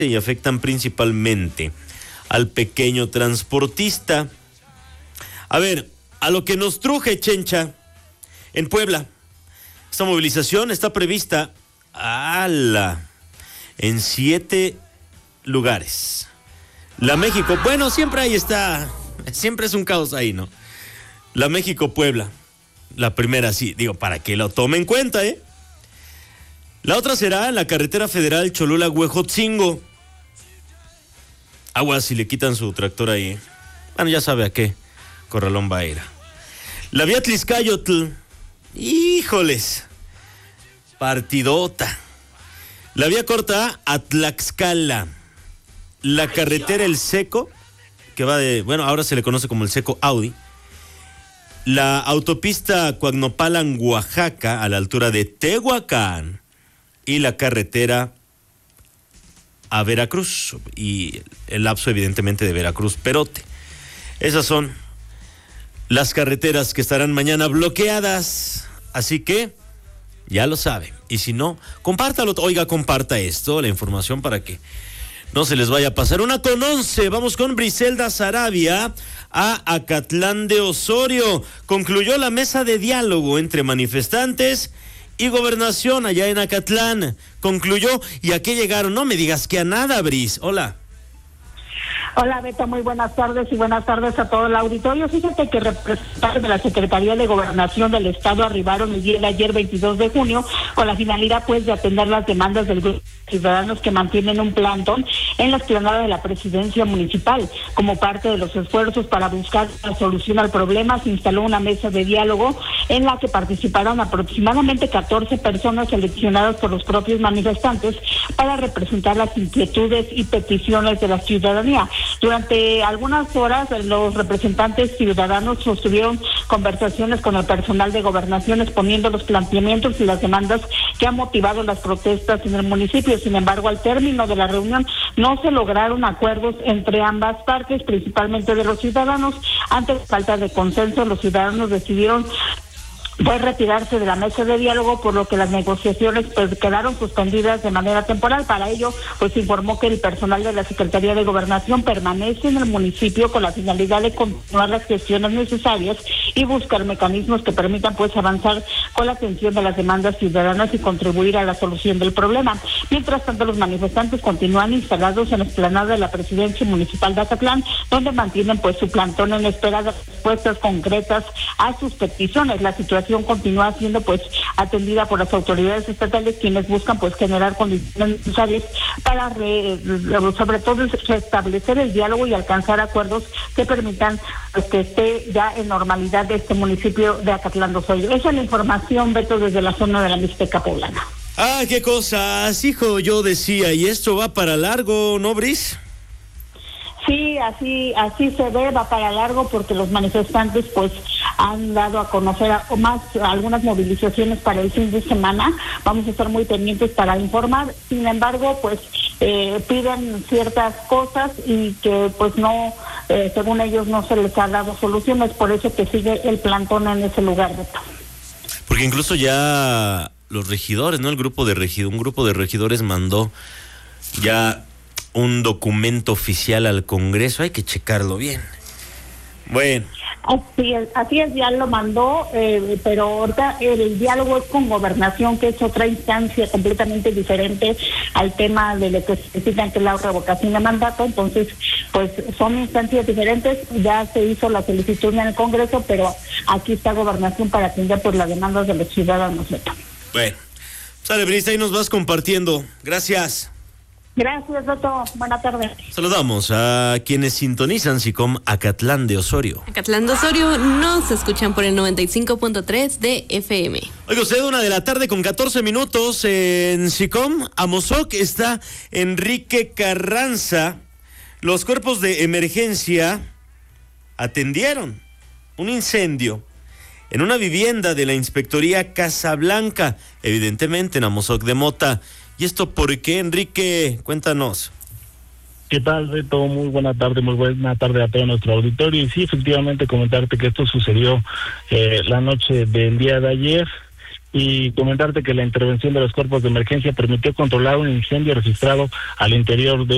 y afectan principalmente al pequeño transportista. A ver, a lo que nos truje, Chencha, en Puebla. Esta movilización está prevista en 7 lugares. La México, bueno, siempre ahí está, siempre es un caos ahí, ¿no? La México-Puebla, la primera, sí, digo, para que lo tome en cuenta, ¿eh? La otra será en la carretera federal Cholula-Huejotzingo. Aguas si le quitan su tractor ahí. Bueno, ya sabe a qué corralón va a ir. La vía Tlixcayotl, híjoles, partidota. La vía corta a Tlaxcala. La carretera El Seco, que va bueno, ahora se le conoce como El Seco Audi. La autopista Coagnopalan, Oaxaca, a la altura de Tehuacán. Y la carretera a Veracruz. Y el lapso, evidentemente, de Veracruz-Perote. Esas son las carreteras que estarán mañana bloqueadas. Así que ya lo saben. Y si no, compártalo. Oiga, comparta esto, la información, para que no se les vaya a pasar. 1:11, vamos con Briselda Saravia a Acatlán de Osorio. Concluyó la mesa de diálogo entre manifestantes y gobernación allá en Acatlán. Concluyó, ¿y a qué llegaron? No me digas que a nada, Bris. Hola. Hola, Beto, muy buenas tardes y buenas tardes a todo el auditorio. Fíjate que representantes de la Secretaría de Gobernación del Estado arribaron el día de ayer, 22 de junio, con la finalidad, pues, de atender las demandas del grupo de ciudadanos que mantienen un plantón en la explanada de la Presidencia Municipal. Como parte de los esfuerzos para buscar la solución al problema, se instaló una mesa de diálogo en la que participaron aproximadamente 14 personas seleccionadas por los propios manifestantes para representar las inquietudes y peticiones de la ciudadanía. Durante algunas horas, los representantes ciudadanos sostuvieron conversaciones con el personal de gobernación exponiendo los planteamientos y las demandas que han motivado las protestas en el municipio. Sin embargo, al término de la reunión no se lograron acuerdos entre ambas partes, principalmente de los ciudadanos. Ante la falta de consenso, los ciudadanos decidieron retirarse de la mesa de diálogo, por lo que las negociaciones pues quedaron suspendidas de manera temporal. Para ello, pues informó que el personal de la Secretaría de Gobernación permanece en el municipio con la finalidad de continuar las gestiones necesarias y buscar mecanismos que permitan pues avanzar con la atención de las demandas ciudadanas y contribuir a la solución del problema. Mientras tanto, los manifestantes continúan instalados en la explanada de la Presidencia Municipal de Acatlán, donde mantienen pues su plantón en espera de respuestas concretas a sus peticiones. La situación continúa siendo pues atendida por las autoridades estatales, quienes buscan pues generar condiciones necesarias para sobre todo restablecer el diálogo y alcanzar acuerdos que permitan pues que esté ya en normalidad de este municipio de Acatlán de Osorio. Esa es la información, Beto, desde la zona de la Mixteca poblana. Ah, qué cosas, hijo, yo decía, y esto va para largo, ¿no, Bris? Sí, así se ve, va para largo, porque los manifestantes pues han dado a conocer algunas movilizaciones para el fin de semana. Vamos a estar muy pendientes para informar. Sin embargo, pues piden ciertas cosas y que pues no, según ellos, no se les ha dado soluciones. Por eso que sigue el plantón en ese lugar, Beto. Porque incluso ya los regidores, ¿no? Un grupo de regidores mandó ya un documento oficial al Congreso. Hay que checarlo bien. Bueno. Así es, ya lo mandó, pero ahorita el diálogo es con gobernación, que es otra instancia completamente diferente al tema de lo que se necesita, que es la revocación de mandato. Entonces, pues son instancias diferentes. Ya se hizo la solicitud en el Congreso, pero aquí está gobernación para atender por las demandas de los ciudadanos. Bueno, sale, Brisa, ahí nos vas compartiendo. Gracias. Gracias, Doto. Buenas tardes. Saludamos a quienes sintonizan SICOM Acatlán de Osorio. Acatlán de Osorio nos escuchan por el 95.3 de FM. Oiga usted, 1:14 en SICOM. Amozoc está Enrique Carranza. Los cuerpos de emergencia atendieron un incendio en una vivienda de la Inspectoría Casablanca, evidentemente en Amozoc de Mota. ¿Y esto por qué, Enrique? Cuéntanos. ¿Qué tal, Beto? Muy buena tarde a todo nuestro auditorio. Y sí, efectivamente, comentarte que esto sucedió la noche del día de ayer, y comentarte que la intervención de los cuerpos de emergencia permitió controlar un incendio registrado al interior de